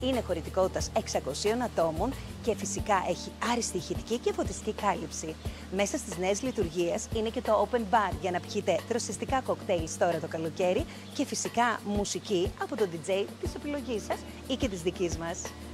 Είναι χωρητικότητας 600 ατόμων και φυσικά έχει άριστη ηχητική και φωτιστική κάλυψη. Μέσα στις νέες λειτουργίες είναι και το open bar για να πιείτε δροσιστικά κοκτέιλς τώρα το καλοκαίρι και φυσικά μουσική από τον DJ της επιλογής σας ή και της δικής μας.